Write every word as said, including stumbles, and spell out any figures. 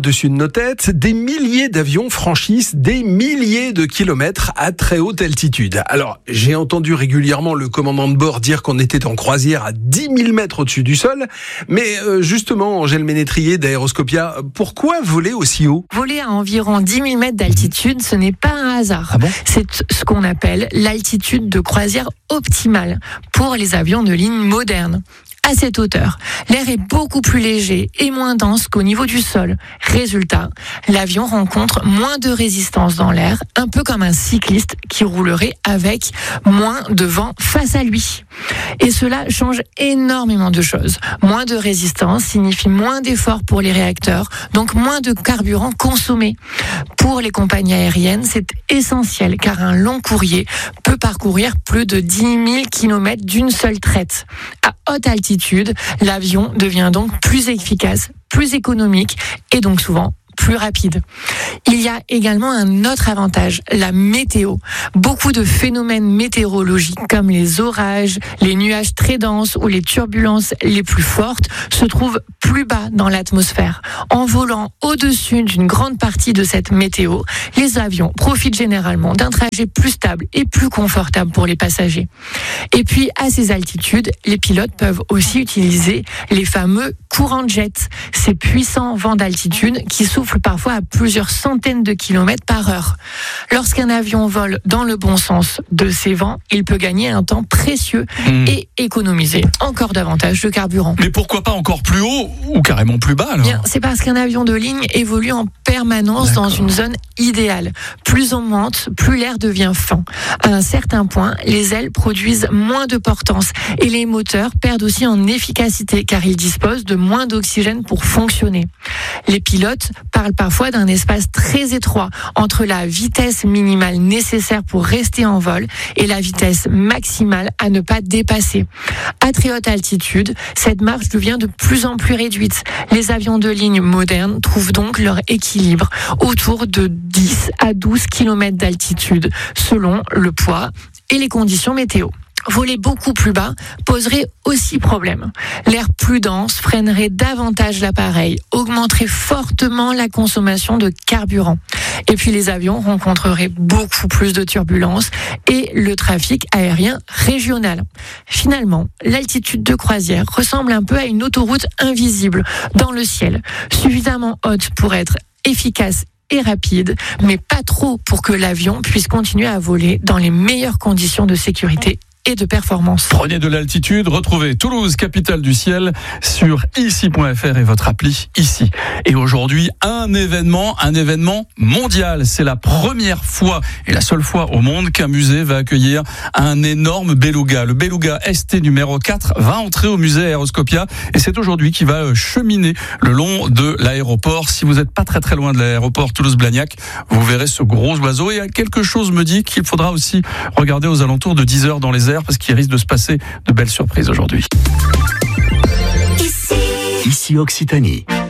au-dessus de nos têtes, des milliers d'avions franchissent des milliers de kilomètres à très haute altitude. Alors, j'ai entendu régulièrement le commandant de bord dire qu'on était en croisière à dix mille mètres au-dessus du sol, mais euh, justement, Angèle Ménétrier d'Aéroscopia, pourquoi voler aussi haut ? Voler à environ dix mille mètres d'altitude, ce n'est pas un hasard. Ah bon ? C'est ce qu'on appelle l'altitude de croisière optimale pour les avions de ligne modernes. À cette hauteur, l'air est beaucoup plus léger et moins dense qu'au niveau du sol. Résultat, l'avion rencontre moins de résistance dans l'air, un peu comme un cycliste qui roulerait avec moins de vent face à lui. Et cela change énormément de choses. Moins de résistance signifie moins d'efforts pour les réacteurs, donc moins de carburant consommé. Pour les compagnies aériennes, c'est essentiel car un long courrier peut parcourir plus de dix mille kilomètres d'une seule traite. À haute altitude, l'avion devient donc plus efficace, plus économique et donc souvent plus rapide. Il y a également un autre avantage, la météo. Beaucoup de phénomènes météorologiques comme les orages, les nuages très denses ou les turbulences les plus fortes se trouvent plus bas dans l'atmosphère. En volant au-dessus d'une grande partie de cette météo, les avions profitent généralement d'un trajet plus stable et plus confortable pour les passagers. Et puis, à ces altitudes, les pilotes peuvent aussi utiliser les fameux courants de jet, ces puissants vents d'altitude qui soufflent parfois à plusieurs centaines de kilomètres par heure. Lorsqu'un avion vole dans le bon sens de ces vents, il peut gagner un temps précieux mmh. et économiser encore davantage de carburant. Mais pourquoi pas encore plus haut ou carrément plus bas alors ? Bien, c'est parce qu'un avion de ligne évolue en permanence D'accord. dans une zone idéale. Plus on monte, plus l'air devient fin. À un certain point, les ailes produisent moins de portance et les moteurs perdent aussi en efficacité car ils disposent de moins d'oxygène pour fonctionner. Les pilotes parlent parfois d'un espace très étroit entre la vitesse minimale nécessaire pour rester en vol et la vitesse maximale à ne pas dépasser. À très haute altitude, cette marge devient de plus en plus réduite. Les avions de ligne modernes trouvent donc leur équilibre autour de dix à douze kilomètres d'altitude selon le poids et les conditions météo. Voler beaucoup plus bas poserait aussi problème. L'air plus dense freinerait davantage l'appareil, augmenterait fortement la consommation de carburant. Et puis les avions rencontreraient beaucoup plus de turbulences et le trafic aérien régional. Finalement, l'altitude de croisière ressemble un peu à une autoroute invisible dans le ciel, suffisamment haute pour être efficace et rapide, mais pas trop pour que l'avion puisse continuer à voler dans les meilleures conditions de sécurité et de performance. Prenez de l'altitude, retrouvez Toulouse, capitale du ciel, sur ici point f r et votre appli ici. Et aujourd'hui, un événement, un événement mondial. C'est la première fois et la seule fois au monde qu'un musée va accueillir un énorme beluga. Le beluga S T numéro quatre va entrer au musée Aéroscopia et c'est aujourd'hui qu'il va cheminer le long de l'aéroport. Si vous n'êtes pas très très loin de l'aéroport Toulouse-Blagnac, vous verrez ce gros oiseau. Et quelque chose me dit qu'il faudra aussi regarder aux alentours de dix heures dans les airs parce qu'il risque de se passer de belles surprises aujourd'hui. Ici, Ici Occitanie.